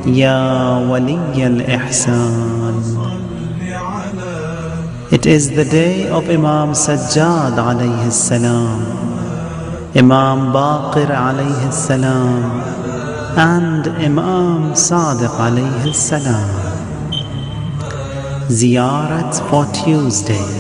Ya Wali al-Ihsan. It is the day of Imam Sajjad alayhi salam, Imam Baqir alayhi salam, and Imam Sadiq alayhi salam. Ziyarat for Tuesday.